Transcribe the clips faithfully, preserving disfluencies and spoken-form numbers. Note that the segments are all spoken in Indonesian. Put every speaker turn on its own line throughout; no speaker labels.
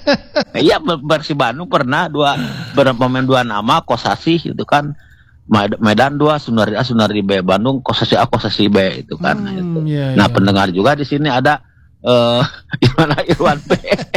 Iya, Persib Bandung pernah dua berpemain dua nama, Kosasi itu kan Medan dua, Sunari A, Sunari B, Bandung Kosasi A, Kosasi B itu kan.
Hmm,
itu.
iya,
Nah,
iya.
pendengar juga di sini ada uh, Irwan Irwan B.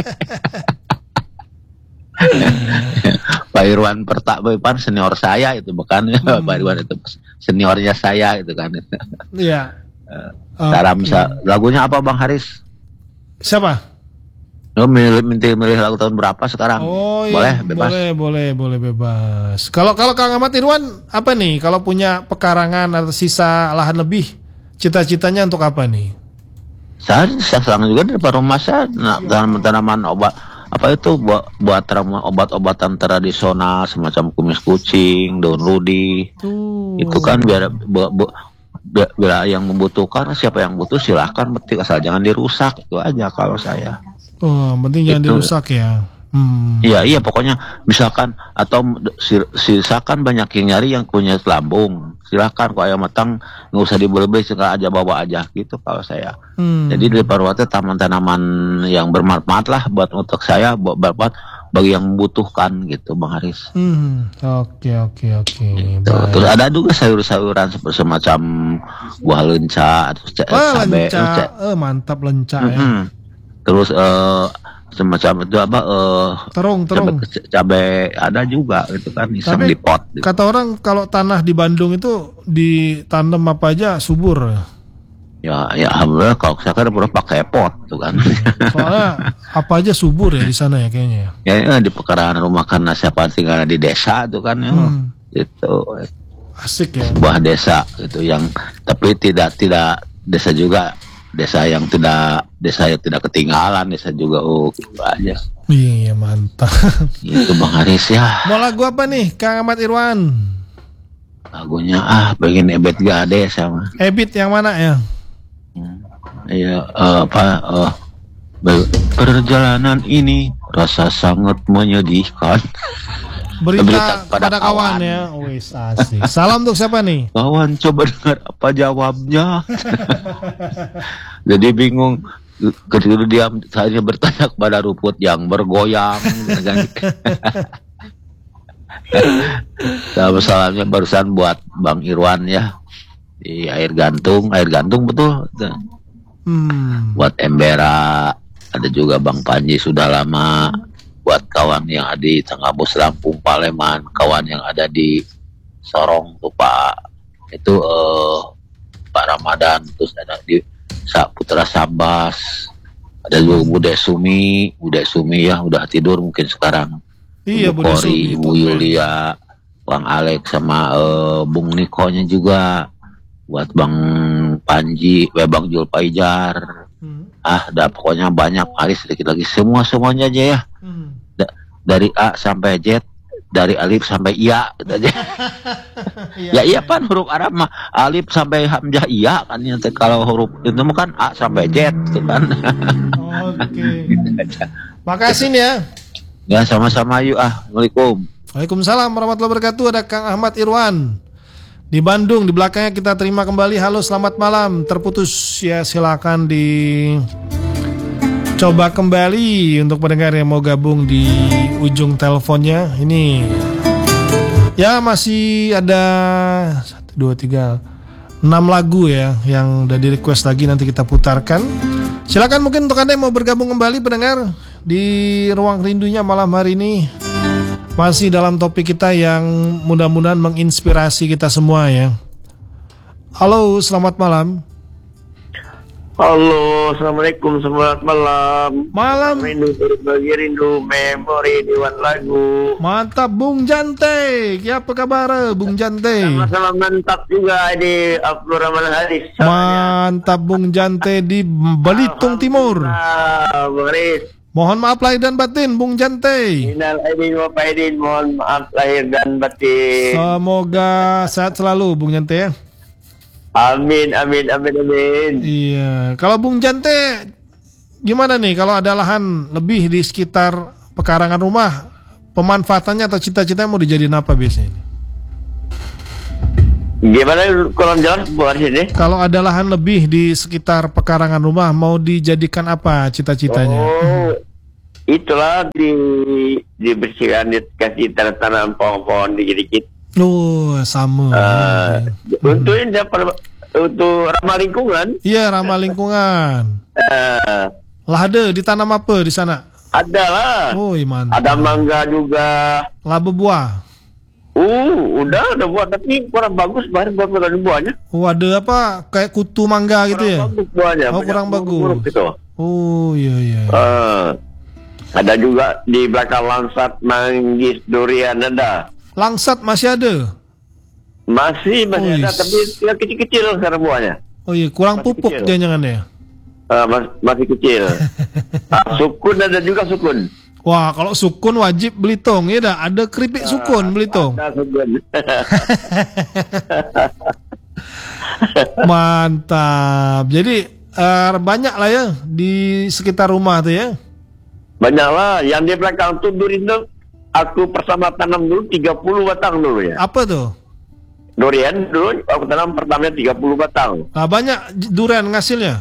Pak Irwan Pertapan senior saya itu bukan hmm. Pak Irwan itu seniornya saya itu kan.
Iya.
Uh, Salam okay. sa- lagunya apa Bang Haris?
Siapa?
Lo milih milih lagu tahun berapa sekarang?
Oh,
boleh
iya,
bebas.
Boleh, boleh, boleh bebas. Kalau kalau Kang Ahmad Irwan apa nih? Kalau punya pekarangan atau sisa lahan lebih, cita-citanya untuk apa nih?
Saya sekarang juga di depan rumah saya nah, tanaman obat apa itu buat buat obat-obatan tradisional semacam kumis kucing, daun ludi. Tuh. Itu kan biar bu, bu, biar, biar yang membutuhkan siapa yang butuh silahkan petik asal jangan dirusak itu aja kalau saya.
Oh, penting jangan dirusak ya. Hmm.
Iya iya pokoknya misalkan atau sisakan banyak yang nyari yang punya lambung silakan kok ayam matang nggak usah dibeli-beli sekali aja bawa aja gitu kalau saya. Hmm. Jadi di Parwata taman-tanaman yang bermanfaat lah buat untuk saya buat buat bagi yang membutuhkan gitu Bang Haris.
Hmm. Oke oke oke.
Gitu. Terus ada juga sayur-sayuran seperti semacam buah lenca atau
oh, cabai. Lenca. Oh, mantap lenca mm-hmm. ya.
Terus uh, semacam itu apa uh,
terung terung
cabai, cabai ada juga gitu kan iseng di pot gitu.
Kata orang kalau tanah di Bandung itu ditanam apa aja subur
ya ya alhamdulillah kalau saya kan udah pakai pot tuh kan
soalnya apa aja subur ya di sana ya kayaknya
ya, ya di pekarangan rumah karena siapa tinggal di desa tuh kan ya hmm. itu
asik ya
sebuah desa gitu yang tapi tidak tidak desa juga desa yang tidak desa yang tidak ketinggalan desa juga oh gitu aja.
Iya mantap.
Itu Bang Haris ya.
Mau lagu apa nih Kang Ahmad Irwan?
Lagunya ah pengen Ebit Gade sama.
Ebit yang mana ya?
Iya uh, apa uh, perjalanan ini rasa sangat menyedihkan.
Berita, Berita pada, pada kawan, kawan ya. Wis asik. Salam untuk siapa nih?
Kawan coba dengar apa jawabnya. Jadi bingung. Ketika diam saya bertanya kepada rumput yang bergoyang. Salam salamnya barusan buat Bang Irwan ya. Di air gantung, air gantung betul. Hmm. Buat Embera, ada juga Bang Panji sudah lama. Buat kawan yang ada di Tengabus Lampung Paleman, kawan yang ada di Sorong tuh Pak itu uh, Pak Ramadan, terus ada di Putra Sambas, ada juga Bude Sumi, Bude Sumi ya udah tidur mungkin sekarang.
Iya,
Ibu Kori, Ibu Yulia, Bang Alex sama uh, Bung Nikonya juga, buat Bang Panji, Bang Jul Paijar. Hmm. Ah, dah pokoknya banyak kali sedikit lagi semua semuanya aja ya. Hmm. Da- dari A sampai Z, dari alif sampai iya gitu aja. ya iya kan huruf Arab mah alif sampai hamzah iya kan ya, kalau huruf itu mah kan A sampai Z gitu kan.
Oke. Gitu aja. Makasih nih ya.
Ya sama-sama yuk ah. Assalamualaikum.
Waalaikumsalam warahmatullahi wabarakatuh. Ada Kang Ahmad Irwan di Bandung, di belakangnya kita terima kembali. Halo, selamat malam. Terputus ya, silakan di coba kembali untuk pendengar yang mau gabung di ujung teleponnya. Ini ya masih ada satu, dua, tiga, enam lagu ya yang udah di request lagi, nanti kita putarkan. Silakan mungkin untuk Anda yang mau bergabung kembali pendengar di ruang rindunya malam hari ini. Masih dalam topik kita yang mudah-mudahan menginspirasi kita semua ya. Halo, selamat malam.
Halo, assalamualaikum, selamat malam.
Malam.
Rindu berbagi rindu memori Dewan Lagu.
Mantap Bung Jante. Ya apa kabar Bung Jante?
Sama-sama mantap juga di Abdul Rahman Hadis.
Mantap Bung Jante di Belitung Timur.
Boris.
Mohon maaf lahir dan batin Bung Jante.
Minal aidin wa faidin, mohon maaf lahir dan batin.
Semoga sehat selalu Bung Jante ya.
Amin, amin, amin, amin.
Iya, kalau Bung Jante gimana nih kalau ada lahan lebih di sekitar pekarangan rumah, pemanfaatannya atau cita-citanya mau dijadiin apa biasanya?
Gimana kurang jelas buat sini?
Kalau ada lahan lebih di sekitar pekarangan rumah mau dijadikan apa cita-citanya?
Oh, itulah di dibersihkan, dikasih tanam-tanam pohon-pohon dikit-dikit.
Oh, sama.
Uh,
Iya.
Untuk ini apa, untuk ramah lingkungan.
Iya, ramah lingkungan.
Uh,
Lah ada ditanam apa di sana?
ada lah.
Oh, mantap.
Ada mangga juga.
Laba buah.
Uh, udah ada buah tapi kurang bagus baru baru ada buahnya.
Oh, ada apa? Kayak kutu mangga gitu ya?
Kurang bagus buahnya.
Oh,
banyak
kurang bagus.
buruk gitu.
Oh, iya iya.
Uh, ada juga di belakang langsat manggis durian ada.
Langsat masih ada.
Masih masih
Oh,
ada
is.
tapi ya kecil-kecil sekarang buahnya.
Oh iya, kurang
Masih
pupuk
kecil.
jangan-jangan ya.
Uh, mas- masih kecil. Ah, sukun ada juga sukun.
Wah, kalau sukun wajib Belitung ya dah. Ada keripik sukun Belitung.
Ada sukun.
Mantap. Jadi eh, banyak lah ya di sekitar rumah tuh ya.
Banyak lah. Yang di belakang tuh durian tuh aku pertama tanam dulu tiga puluh batang dulu ya.
Apa tuh?
Durian dulu aku tanam pertamanya tiga puluh batang.
Nah, banyak j- durian ngasilnya.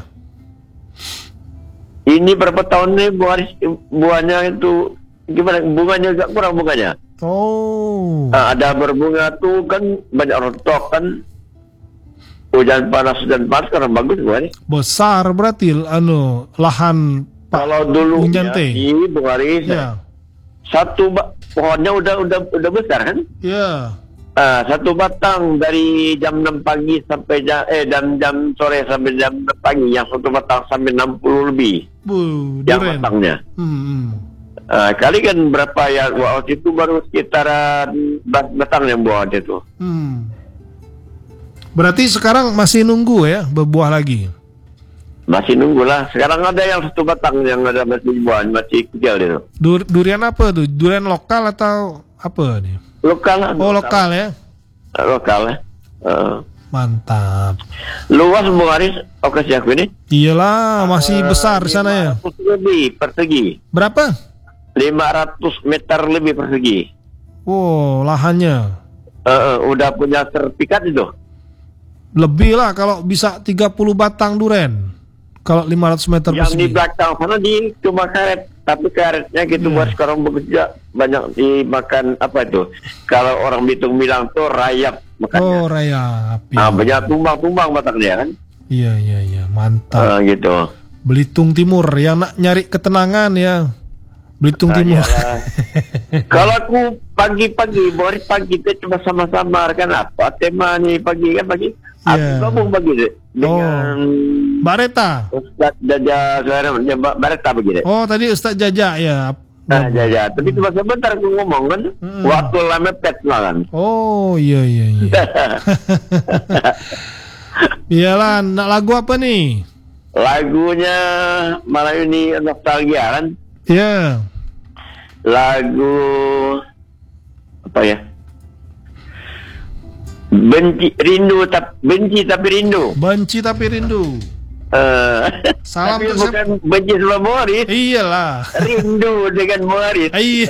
Ini berapa tahun nih buah, buahnya itu gimana? Bunganya juga kurang bunganya.
Oh.
Nah, ada berbunga tuh kan banyak rontok kan. Hujan panas hujan panas karena bagus buahnya.
Besar berarti anu lahan Pak
Kalau dulu
Bung
ya,
Jante.
di Bung Haris,
Ya.
satu ba- pohonnya udah udah udah besar kan?
Ya.
Ah, satu batang dari jam enam pagi sampai jam eh jam jam sore sampai jam enam pagi, yang satu batang sampai enam puluh lebih
Bu,
yang
durian.
batangnya.
Hmm, hmm.
Ah, kali kan berapa ya waktu itu baru sekitaran belas batang yang buah waktu itu.
Hmm. Berarti sekarang masih nunggu ya berbuah lagi.
Masih nunggu lah. Sekarang ada yang satu batang yang ada masih buah masih kecil itu.
Dur- durian apa tuh? Durian lokal atau apa nih?
Lokal lah.
Oh, lokal ya.
Ah, lokal lah. Ah.
Mantap.
Luas Bung Haris lokasi aku ini.
Iyalah, masih
Ah,
besar sana ya.
lima ratus lebih persegi.
Berapa?
lima ratus meter lebih persegi.
Wow, lahannya.
Eh, eh, udah punya sertifikat itu.
Lebih lah kalau bisa tiga puluh batang duren. Kalau lima ratus meter
Yang di
persegi.
belakang sana di cuma karet, tapi karetnya gitu
Hmm.
buat sekarang bekerja banyak dimakan apa itu? Kalau orang Bitung bilang tuh rayap makannya.
Oh, raya api.
Ah, banyak tumbang-tumbang batangnya kan?
Iya, iya, iya. Mantap.
Ah, gitu.
Belitung Timur yang nak nyari ketenangan ya. Belitung
Ah,
Timur.
iyalah. Kalau aku pagi-pagi, baru pagi kita cuma sama-sama kan apa tema nih pagi kan pagi. Aku
Iya.
gabung pagi deh dengan
Bareta.
Ustaz Jaja sekarang dia Ba- Bareta begini.
Oh, tadi Ustadz Jaja ya.
Nah, Jaja. Tapi cuma sebentar aku ngomong kan.
Hmm.
Waktu lama pet lah kan.
Oh, iya, iya, iya. Iyalah, nak lagu apa nih?
Lagunya malam ini nostalgia kan.
Iya.
Lagu apa ya? Benci rindu tapi benci tapi rindu.
Benci tapi rindu.
Eh,
Salam
tapi
untuk
bukan benci sama Boris,
Iyalah.
rindu dengan Boris.
Iya.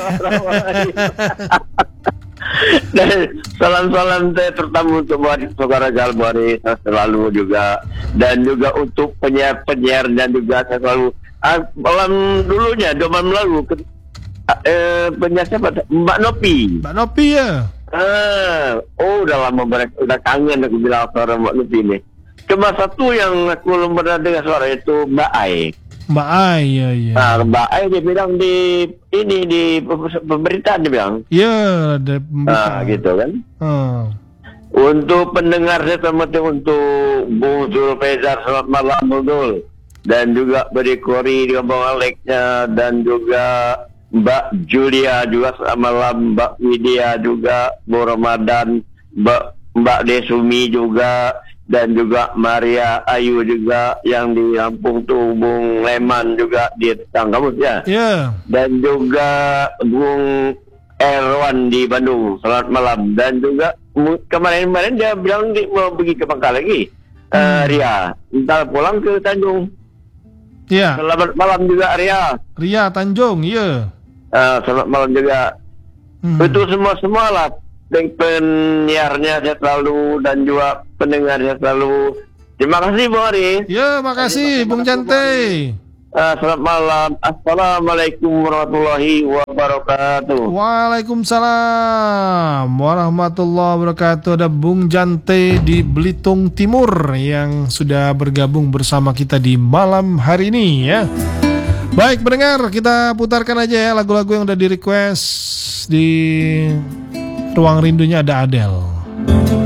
Dan salam-salam saya terutama untuk Boris, saudara Gal Boris selalu juga, dan juga untuk penyiar-penyiar dan juga saya selalu ah, malam dulunya dua malam lalu ke, eh, penyiar siapa? Mbak Nopi.
Mbak Nopi ya.
Ah, oh udah lama banget, udah kangen aku bilang suara Mbak Nopi ini. Cuma satu yang aku belum pernah dengar suara itu Mbak Ai.
Mbak Ai, iya, iya.
Nah, Mbak Ai dia bilang di ini di pemerintahan dia bilang.
Iya, ada
Ah, gitu kan.
Oh.
Untuk pendengar saya selamat untuk Bung Zulfezar, selamat malam Bung Zul. Dan juga Beri Kori dengan Bang Aleknya, dan juga Mbak Julia juga selamat malam, Mbak Widya juga, Bu Ramadan, Mbak Mbak Desumi juga, dan juga Maria Ayu juga yang di Lampung tuh, Bung Leman juga di Tanggamus ya.
Iya.
Dan juga Bung Erwan di Bandung, selamat malam. Dan juga mu- kemarin-kemarin dia bilang di, mau pergi ke Bangka lagi. Eh, Ria, ntar pulang ke Tanjung.
Iya.
Selamat malam juga Ria.
Ria Tanjung, iya.
Eh, selamat malam juga.
Hmm.
Itu semua-semua lah. Dan penyiarnya saya selalu, dan juga pendengarnya selalu. Terima kasih Boris.
Ya, makasih Bung Jante.
Uh, selamat malam. Assalamualaikum warahmatullahi wabarakatuh.
Waalaikumsalam warahmatullahi wabarakatuh. Ada Bung Jante di Belitung Timur yang sudah bergabung bersama kita di malam hari ini ya. Baik pendengar, kita putarkan aja ya lagu-lagu yang udah di request. Di ruang rindunya ada Adele.